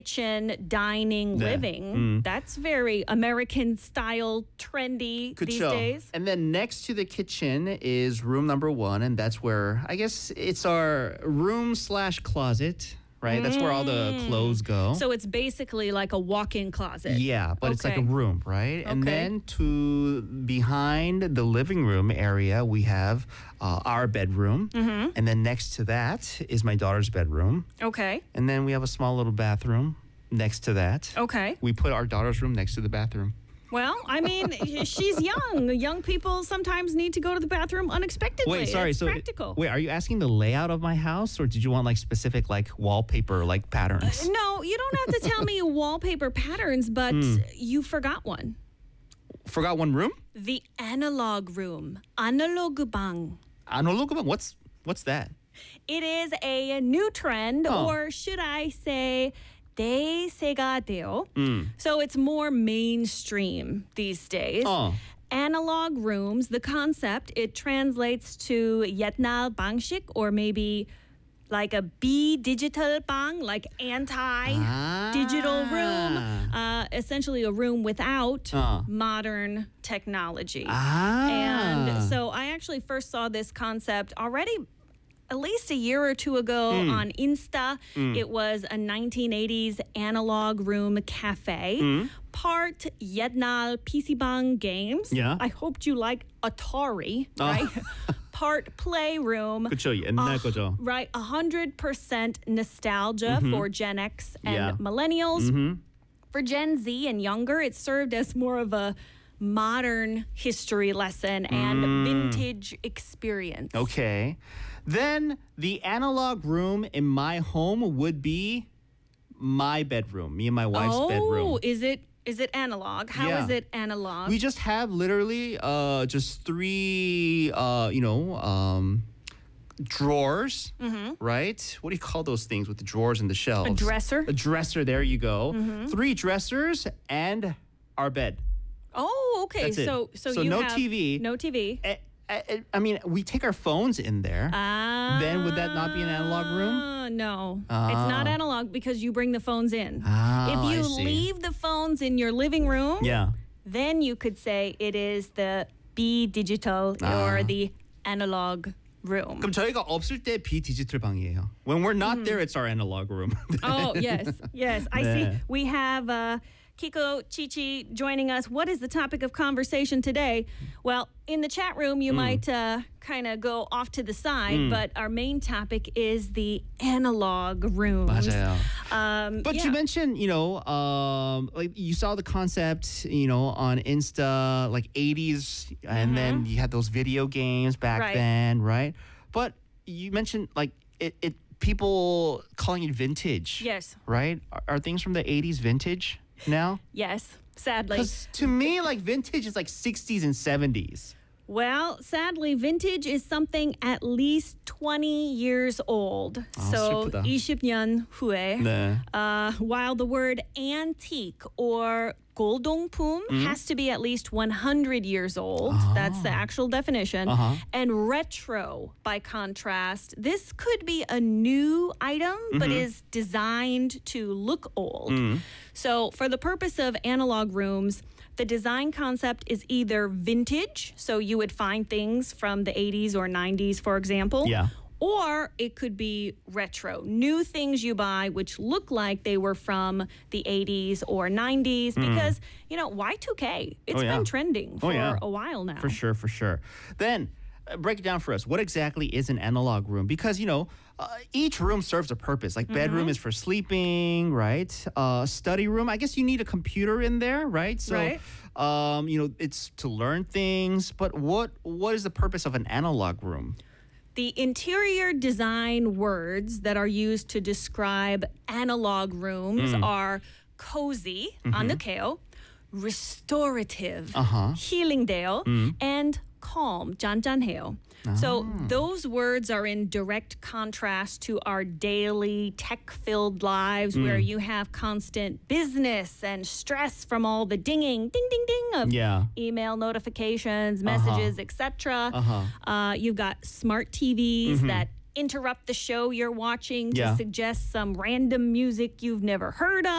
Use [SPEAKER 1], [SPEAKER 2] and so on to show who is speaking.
[SPEAKER 1] kitchen, dining,
[SPEAKER 2] 네.
[SPEAKER 1] living. That's very American style, trendy these
[SPEAKER 2] 그쵸.
[SPEAKER 1] days.
[SPEAKER 2] And then next to the kitchen is room number 1, and that's where I guess it's our room/closet, right? That's where all the clothes go.
[SPEAKER 1] So it's basically like a walk-in closet.
[SPEAKER 2] Yeah, but it's like a
[SPEAKER 1] Okay.
[SPEAKER 2] room, right? And
[SPEAKER 1] Okay.
[SPEAKER 2] then to behind the living room area, we have our bedroom. And then next to that is my daughter's bedroom.
[SPEAKER 1] Okay.
[SPEAKER 2] And then we have a small little bathroom next to that.
[SPEAKER 1] Okay.
[SPEAKER 2] We put our daughter's room next to the bathroom.
[SPEAKER 1] Well, I mean, she's young. Young people sometimes need to go to the bathroom unexpectedly.
[SPEAKER 2] Wait, sorry.
[SPEAKER 1] It's
[SPEAKER 2] So,
[SPEAKER 1] practical.
[SPEAKER 2] wait, are you asking the layout of my house, or did you want like specific like wallpaper like patterns?
[SPEAKER 1] No, you don't have to tell me wallpaper patterns, but you forgot one.
[SPEAKER 2] Forgot one room?
[SPEAKER 1] The analog room. Analog bang.
[SPEAKER 2] Analog? What's that?
[SPEAKER 1] It is a new trend,
[SPEAKER 2] Oh.
[SPEAKER 1] or should I say, 대세가 돼요. So it's more mainstream these days.
[SPEAKER 2] Oh.
[SPEAKER 1] Analog rooms, the concept, it translates to 옛날 방식, or maybe like a digital bang, like anti-digital room. Essentially a room without modern technology. And so I actually first saw this concept already at least a year or two ago on Insta. It was a 1980s analog room cafe. Part 옛날 PC방 games.
[SPEAKER 2] Yeah.
[SPEAKER 1] I hoped you like Atari, right? Part playroom.
[SPEAKER 2] 그쵸, 옛날 거죠.
[SPEAKER 1] Right, 100% nostalgia for Gen X and
[SPEAKER 2] Yeah.
[SPEAKER 1] millennials. For Gen Z and younger, it served as more of a modern history lesson and vintage experience.
[SPEAKER 2] Okay. Then the analog room in my home would be my bedroom, me and my wife's bedroom.
[SPEAKER 1] Oh, is it analog? How is
[SPEAKER 2] Yeah.
[SPEAKER 1] it analog?
[SPEAKER 2] We just have literally just 3 drawers, right? What do you call those things with the drawers and the shelves?
[SPEAKER 1] A dresser?
[SPEAKER 2] A dresser, there you go. 3 dressers and our bed.
[SPEAKER 1] Oh, okay.
[SPEAKER 2] That's it.
[SPEAKER 1] So
[SPEAKER 2] So
[SPEAKER 1] you
[SPEAKER 2] no
[SPEAKER 1] have
[SPEAKER 2] TV.
[SPEAKER 1] No TV.
[SPEAKER 2] I mean, we take our phones in there. Then would that not be an analog room?
[SPEAKER 1] No, it's not analog because you bring the phones in.
[SPEAKER 2] Oh,
[SPEAKER 1] If you
[SPEAKER 2] I see.
[SPEAKER 1] leave the phones in your living room,
[SPEAKER 2] Yeah.
[SPEAKER 1] then you could say it is the digital or the analog room.
[SPEAKER 2] 그럼 저희가 없을 때 비디지털 방이에요. When we're not there, it's our analog room.
[SPEAKER 1] Oh, yes. I
[SPEAKER 2] 네.
[SPEAKER 1] see. We have Kiko Chichi joining us. What is the topic of conversation today? Well, in the chat room, you might kind of go off to the side, but our main topic is the analog rooms.
[SPEAKER 2] 맞아요. But
[SPEAKER 1] yeah.
[SPEAKER 2] you mentioned, like you saw the concept, on Insta, like 80s, and then you had those video games back
[SPEAKER 1] Right.
[SPEAKER 2] then, right? But you mentioned like it people calling it vintage.
[SPEAKER 1] Yes.
[SPEAKER 2] Right? Are things from the 80s vintage now?
[SPEAKER 1] Yes, sadly.
[SPEAKER 2] Because to me, like vintage is like 60s and 70s.
[SPEAKER 1] Well, sadly, vintage is something at least 20 years old. So,
[SPEAKER 2] 슬프다.
[SPEAKER 1] 20년 후에.
[SPEAKER 2] 네.
[SPEAKER 1] While the word antique or 골동품 has to be at least 100 years old. That's the actual definition. And retro, by contrast, this could be a new item, but is designed to look old. So for the purpose of analog rooms, the design concept is either vintage, so you would find things from the 80s or 90s, for example.
[SPEAKER 2] Yeah.
[SPEAKER 1] Or it could be retro, new things you buy which look like they were from the 80s or 90s because, Y2K, it's
[SPEAKER 2] yeah.
[SPEAKER 1] been trending for
[SPEAKER 2] yeah.
[SPEAKER 1] a while now.
[SPEAKER 2] For sure. Then break it down for us. What exactly is an analog room? Because, each room serves a purpose. Like bedroom is for sleeping, right? Study room, I guess you need a computer in there, right? So,
[SPEAKER 1] Right.
[SPEAKER 2] It's to learn things. But what is the purpose of an analog room?
[SPEAKER 1] The interior design words that are used to describe analog rooms are cozy, 안늑해요, restorative, healing돼요, and calm, 짠짠해요. So those words are in direct contrast to our daily tech-filled lives where you have constant business and stress from all the dinging, ding, ding, ding of
[SPEAKER 2] Yeah.
[SPEAKER 1] email notifications, messages, etc. You've got smart TVs that interrupt the show you're watching to
[SPEAKER 2] Yeah.
[SPEAKER 1] suggest some random music you've never heard of.